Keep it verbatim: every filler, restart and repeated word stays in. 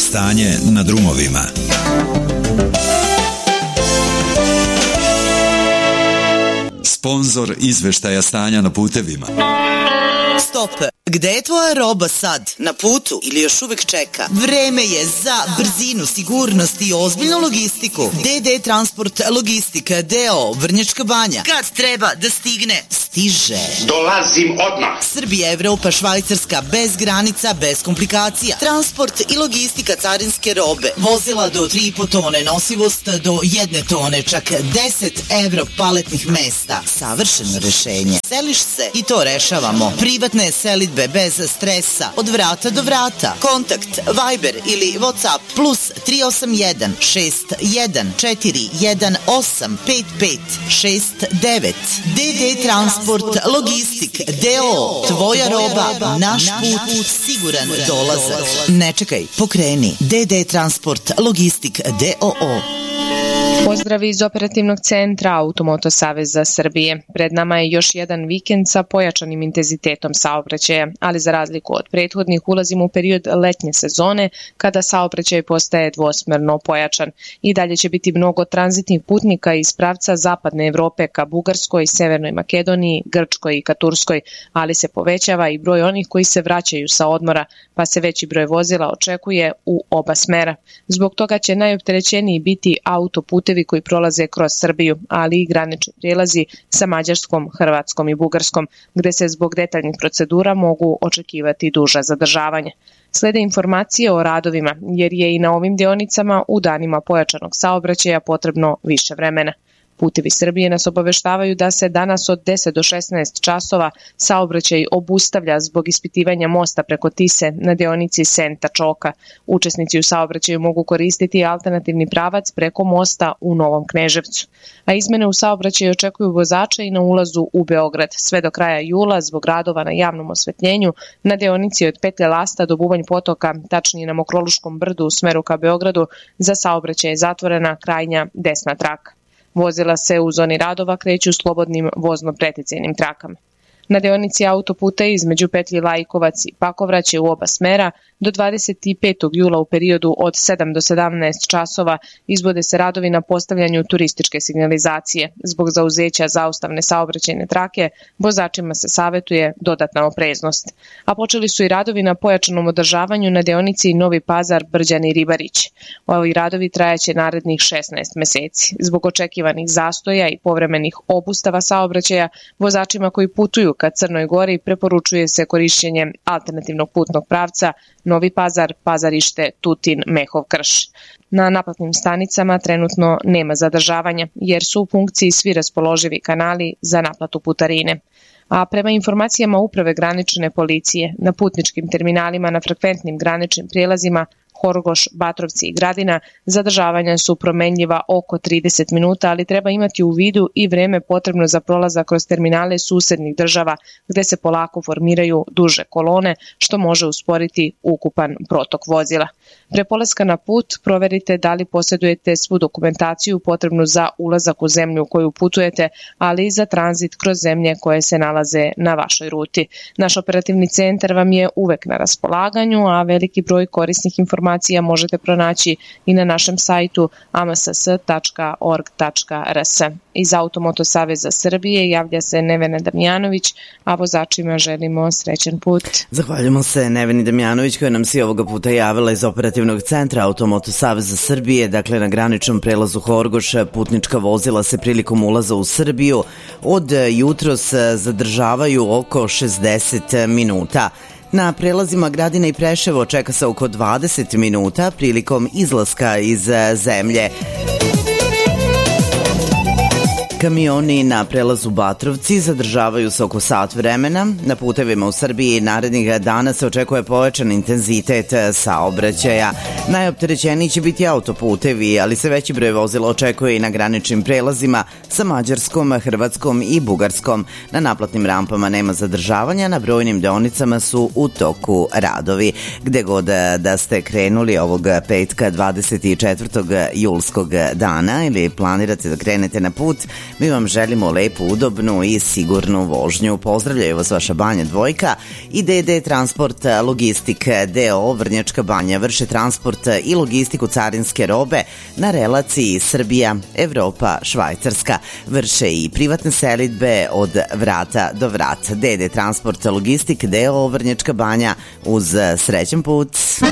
Stanje na drumovima. Sponzor izveštaja stanja na putevima. Stop! Gde je tvoja roba sad? Na putu ili još uvek čeka? Vreme je za brzinu, sigurnost i ozbiljnu logistiku. D D Transport Logistika D O O Vrnjačka Banja. Kad treba da stigne, stiže. Dolazim odmah. Srbija, Evropa, Švajcarska, bez granica, bez komplikacija. Transport i logistika carinske robe. Vozila do tri i po tone, nosivost do jedne tone, čak deset evro paletnih mesta. Savršeno rešenje. Seliš se i to rešavamo. Privatne selidbe bez stresa, od vrata do vrata. Kontakt Viber ili WhatsApp plus tri osam jedan šest jedan četiri jedan osam pet pet šest devet. D D Transport Logistik D O O. Tvoja roba, naš put, siguran dolazak. Ne čekaj, pokreni. D D Transport Logistik D O O. Pozdrav iz operativnog centra Automoto Saveza Srbije. Pred nama je još jedan vikend sa pojačanim intenzitetom saobraćaja, ali za razliku od prethodnih ulazimo u period letnje sezone kada saobraćaj postaje dvosmerno pojačan. I dalje će biti mnogo tranzitnih putnika iz pravca zapadne Evrope ka Bugarskoj, Severnoj Makedoniji, Grčkoj i ka Turskoj, ali se povećava i broj onih koji se vraćaju sa odmora, pa se veći broj vozila očekuje u oba smera. Zbog toga će najopterećeniji biti autoputevi koji prolaze kroz Srbiju, ali i granični prijelazi sa Mađarskom, Hrvatskom i Bugarskom, gde se zbog detaljnih procedura mogu očekivati duža zadržavanja. Slede informacije o radovima, jer je i na ovim deonicama u danima pojačanog saobraćaja potrebno više vremena. Putevi Srbije nas obaveštavaju da se danas od deset do šesnaest časova saobraćaj obustavlja zbog ispitivanja mosta preko Tise na deonici Senta-Čoka. Učesnici u saobraćaju mogu koristiti alternativni pravac preko mosta u Novom Kneževcu. A izmene u saobraćaju očekuju vozače i na ulazu u Beograd sve do kraja jula zbog radova na javnom osvetljenju na deonici od Petlje Lasta do Bubanj Potoka, tačnije na Mokroluškom brdu u smeru ka Beogradu. Za saobraćaj je zatvorena krajnja desna traka. Vozila se u zoni radova kreću slobodnim vozno-preticajnim trakama. Na deonici autoputa između petlji Lajkovac i Pakovraće u oba smera do dvadeset petog jula u periodu od sedam do sedamnaest časova izvode se radovi na postavljanju turističke signalizacije. Zbog zauzeća zaustavne saobraćajne trake, vozačima se savetuje dodatna opreznost. A počeli su i radovi na pojačanom održavanju na deonici Novi Pazar, Brđani, Ribarić. Ovi radovi trajaće narednih šesnaest meseci. Zbog očekivanih zastoja i povremenih obustava saobraćaja, vozačima koji putuju ka Crnoj Gori preporučuje se korišćenje alternativnog putnog pravca Novi Pazar, Pazarište, Tutin, Mehov Krš. Na naplatnim stanicama trenutno nema zadržavanja jer su u funkciji svi raspoloživi kanali za naplatu putarine. A prema informacijama Uprave granične policije, na putničkim terminalima na frekventnim graničnim prijelazima Horgoš, Batrovci i Gradina zadržavanja su promenljiva oko trideset minuta, ali treba imati u vidu i vreme potrebno za prolazak kroz terminale susednih država gde se polako formiraju duže kolone, što može usporiti ukupan protok vozila. Pre polaska na put proverite da li posjedujete svu dokumentaciju potrebnu za ulazak u zemlju u koju putujete, ali i za tranzit kroz zemlje koje se nalaze na vašoj ruti. Naš operativni centar vam je uvek na raspolaganju, a veliki broj korisnih informacija možete pronaći i na našem sajtu a m s s tačka org tačka r s. Iz Automoto Saveza Srbije javlja se Nevena Damjanović, a vozačima želimo srećan put. Zahvaljujemo se Neveni Damjanović koja nam se ovoga puta javila iz operativnog centra Automoto Saveza Srbije. Dakle, na graničnom prelazu Horgoš putnička vozila se prilikom ulaza u Srbiju od jutros zadržavaju oko šezdeset minuta. Na prelazima Gradina i Preševo čeka se oko dvadeset minuta prilikom izlaska iz zemlje. Kamioni na prelazu Batrovci zadržavaju se oko sat vremena. Na putevima u Srbiji narednih dana se očekuje povećan intenzitet saobraćaja. Najopterećeniji će biti autoputevi, ali se veći broj vozila očekuje i na graničnim prelazima sa Mađarskom, Hrvatskom i Bugarskom. Na naplatnim rampama nema zadržavanja, na brojnim deonicama su u toku radovi. Gde god da ste krenuli ovog petka dvadeset četvrtog julskog dana ili planirate da krenete na put, Mi vam želimo lepu, udobnu i sigurnu vožnju. Pozdravljaju vas vaša Banja Dvojka i D D Transport Logistik D O O Vrnjačka Banja. Vrše transport i logistiku carinske robe na relaciji Srbija, Evropa, Švajcarska. Vrše i privatne selidbe od vrata do vrata. D D Transport Logistik D O O Vrnjačka Banja, uz srećan put.